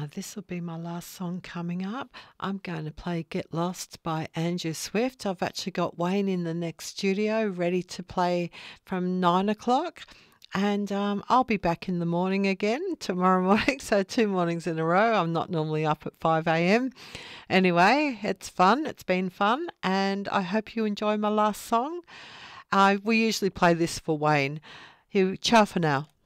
This will be my last song coming up. I'm going to play Get Lost by Andrew Swift. I've actually got Wayne in the next studio ready to play from 9 o'clock. And I'll be back in the morning again tomorrow morning. So 2 mornings in a row. I'm not normally up at 5 a.m. Anyway, it's fun. It's been fun. And I hope you enjoy my last song. We usually play this for Wayne. Ciao for now.